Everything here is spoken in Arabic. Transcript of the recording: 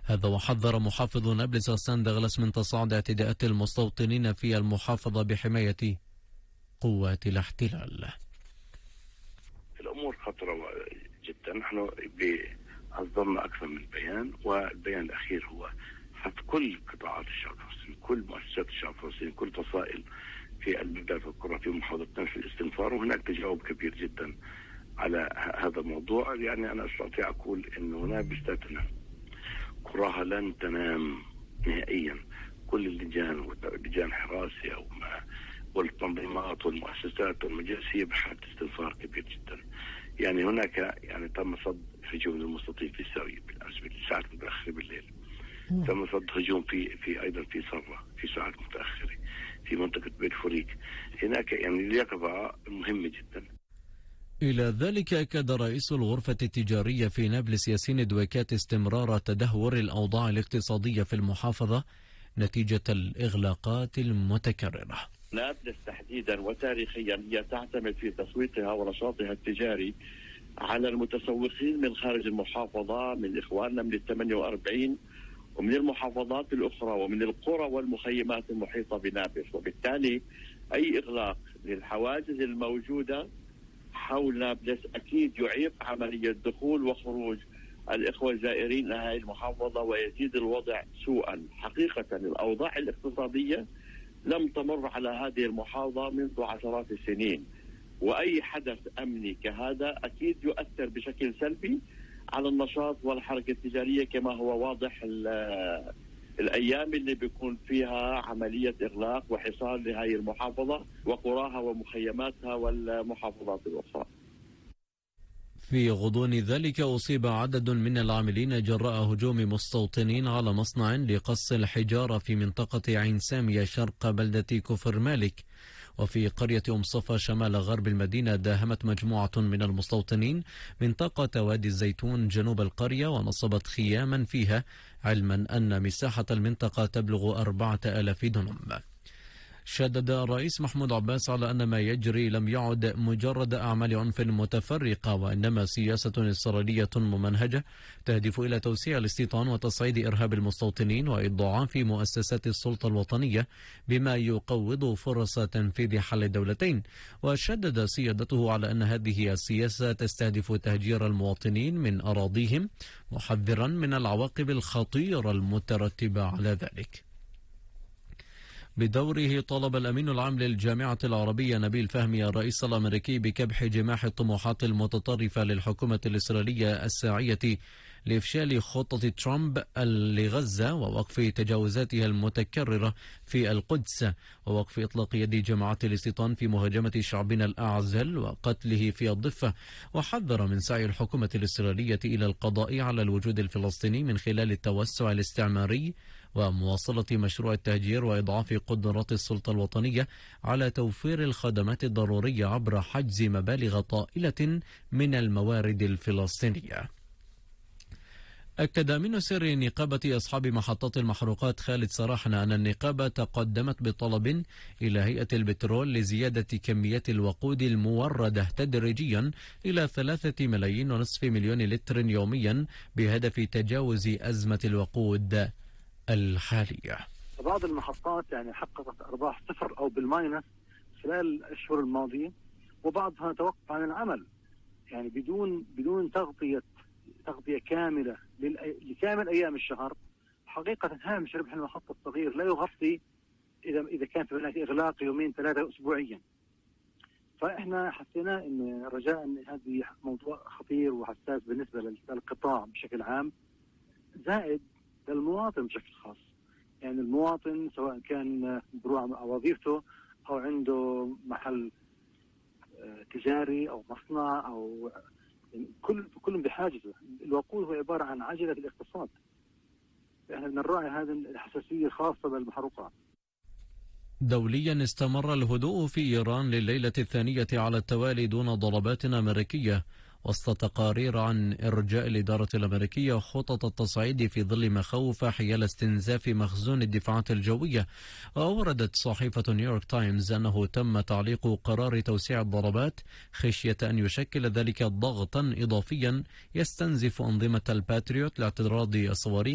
هذا وحذر محافظ نابلس غسان دغلس من تصاعد اعتداءات المستوطنين في المحافظة بحماية قوات الاحتلال. الأمور خطرة جدا. نحن أصدرنا أكثر من بيان، والبيان الأخير هو حث كل قطاعات الشعب الفلسطيني، كل مؤسسات الشعب الفلسطيني، كل فصائل في البلدات والقرى في محافظتنا في الاستنفار، وهناك تجاوب كبير جدا على هذا الموضوع. يعني أنا أستطيع أقول أنه نابلس لا تنام، قراها لن تنام نهائيا. كل اللجان ولجان حراسة والتنظيمات والمؤسسات والمجالس هي بحالة استنفار كبير جدا. يعني هناك تم صد هجوم للمستوطنين في الساوية بالأمس بالساعات متأخرة بالليل. تم صد هجوم في أيضا في صرة في ساعات متأخرة في منطقة بيت فريق. هناك اليقظة مهمة جدا. إلى ذلك أكد رئيس الغرفة التجارية في نابلس ياسين دويكات استمرار تدهور الأوضاع الاقتصادية في المحافظة نتيجة الإغلاقات المتكررة. نابلس تحديدا وتاريخيا هي تعتمد في تسويقها ونشاطها التجاري على المتسوقين من خارج المحافظة، من إخواننا من 48 ومن المحافظات الأخرى ومن القرى والمخيمات المحيطة بنابلس، وبالتالي أي إغلاق للحواجز الموجودة حول نابلس أكيد يعيق عملية دخول وخروج الإخوة الزائرين لهذه المحافظة ويزيد الوضع سوءا. حقيقة الأوضاع الاقتصادية لم تمر على هذه المحافظة منذ عشرات السنين، وأي حدث أمني كهذا أكيد يؤثر بشكل سلبي على النشاط والحركة التجارية، كما هو واضح الأيام اللي بيكون فيها عملية إغلاق وحصار لهذه المحافظة وقراها ومخيماتها والمحافظات الأخرى. في غضون ذلك أصيب عدد من العاملين جراء هجوم مستوطنين على مصنع لقص الحجارة في منطقة عين سامية شرق بلدة كفر مالك. وفي قرية أم صفا شمال غرب المدينة داهمت مجموعة من المستوطنين منطقة وادي الزيتون جنوب القرية ونصبت خياما فيها، علما أن مساحة المنطقة تبلغ 4000 دنم. شدد الرئيس محمود عباس على أن ما يجري لم يعد مجرد أعمال عنف متفرقة، وإنما سياسة إسرائيلية ممنهجة تهدف إلى توسيع الاستيطان وتصعيد إرهاب المستوطنين وإضعاف مؤسسات السلطة الوطنية، بما يقوض فرص تنفيذ حل الدولتين. وشدد سيادته على أن هذه السياسة تستهدف تهجير المواطنين من أراضيهم، محذرا من العواقب الخطيرة المترتبة على ذلك. بدوره طالب الأمين العام للجامعة العربية نبيل فهمي الرئيس الأمريكي بكبح جماح الطموحات المتطرفة للحكومة الإسرائيلية الساعية لإفشال خطة ترامب لغزة ووقف تجاوزاتها المتكررة في القدس ووقف إطلاق يد جماعات الاستيطان في مهاجمة شعبنا الأعزل وقتله في الضفة. وحذر من سعي الحكومة الإسرائيلية إلى القضاء على الوجود الفلسطيني من خلال التوسع الاستعماري ومواصلة مشروع التهجير وإضعاف قدرات السلطة الوطنية على توفير الخدمات الضرورية عبر حجز مبالغ طائلة من الموارد الفلسطينية. أكد أمين سر نقابة أصحاب محطات المحروقات خالد صراحنا أن النقابة تقدمت بطلب إلى هيئة البترول لزيادة كميات الوقود الموردة تدريجيا إلى 3.5 مليون لتر يوميا بهدف تجاوز أزمة الوقود الحالية. بعض المحطات حققت أرباح صفر أو بالماينس خلال الأشهر الماضية، وبعضها توقف عن العمل بدون تغطية كاملة لكامل أيام الشهر. حقيقة هامش ربح المحطة الصغير لا يغطي إذا كان في هناك إغلاق يومين ثلاثة أسبوعيا. فإحنا حسينا إن رجاء إن هذه موضوع خطير وحساس بالنسبة للقطاع بشكل عام، زائد للمواطن بشكل خاص. المواطن سواء كان بروح على وظيفته أو عنده محل تجاري أو مصنع أو كلهم بحاجته. الوقود هو عبارة عن عجلة الاقتصاد. احنا بنراعي هذه الحساسية الخاصة بالمحروقات. دوليا استمر الهدوء في إيران لليلة الثانية على التوالي دون ضربات أمريكية، وسط تقارير عن إرجاء الإدارة الأمريكية خطط التصعيد في ظل مخاوف حيال استنزاف مخزون الدفاعات الجوية. وأوردت صحيفة نيويورك تايمز أنه تم تعليق قرار توسيع الضربات خشية أن يشكل ذلك ضغطا إضافيا يستنزف أنظمة الباتريوت لاعتراض الصواريخ